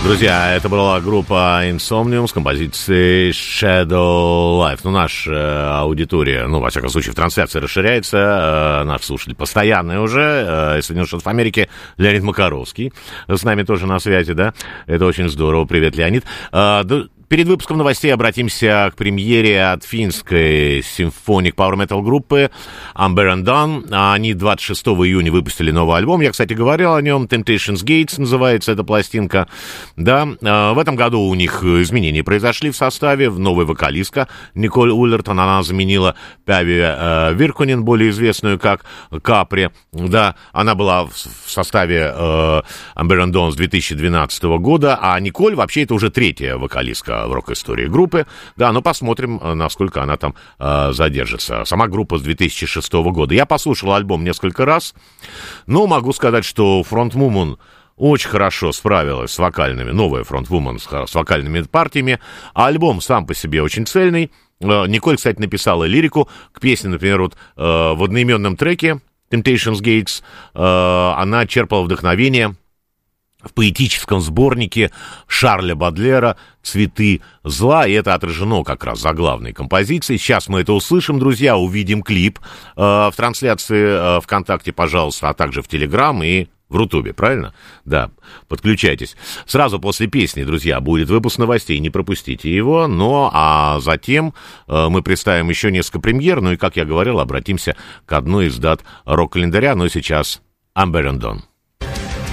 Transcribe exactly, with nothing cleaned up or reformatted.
Друзья, это была группа Insomnium с композицией Shadow Life. Ну, наша э, аудитория, ну, во всяком случае, в трансляции расширяется. Э, наш слушатель постоянный уже. Э, из Соединенных Штатов Америки Леонид Макаровский. С нами тоже на связи, да? Это очень здорово. Привет, Леонид. Э, Перед выпуском новостей обратимся к премьере от финской симфоник Power Metal группы Amber and Dawn. Они двадцать шестого июня выпустили новый альбом. Я, кстати, говорил о нем. Temptations Gates называется эта пластинка. Да, в этом году у них изменения произошли в составе. Новая вокалистка Николь Уллертон. Она заменила Пяви э, Виркунен, более известную как Капри. Да, она была в составе э, Amber and Dawn с две тысячи двенадцатого года. А Николь вообще это уже третья вокалистка в рок-истории группы. Да, ну посмотрим, насколько она там э, задержится. Сама группа с две тысячи шестого года. Я послушал альбом несколько раз, но могу сказать, что фронтвумен очень хорошо справилась с вокальными, новая фронтвумен с, с вокальными партиями, а альбом сам по себе очень цельный. Э, Николь, кстати, написала лирику к песне, например, вот, э, в одноименном треке Temptations Gates э, она черпала вдохновение в поэтическом сборнике Шарля Бодлера «Цветы зла», и это отражено как раз за главной композицией. Сейчас мы это услышим, друзья, увидим клип э, в трансляции э, ВКонтакте, пожалуйста, а также в Телеграм и в Рутубе, правильно? Да, подключайтесь. Сразу после песни, друзья, будет выпуск новостей, не пропустите его, но а затем э, мы представим еще несколько премьер, ну и, как я говорил, обратимся к одной из дат рок-календаря, но сейчас Amber and Dawn.